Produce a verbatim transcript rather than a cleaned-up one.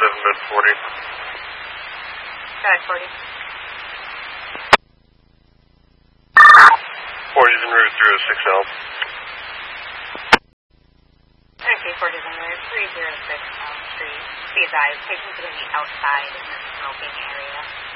seven bed forty. Go ahead, forty. forty's en route three oh six L. Okay, forty's en route three oh six Elm Street. Be advised, patients are going to be outside in the smoking area.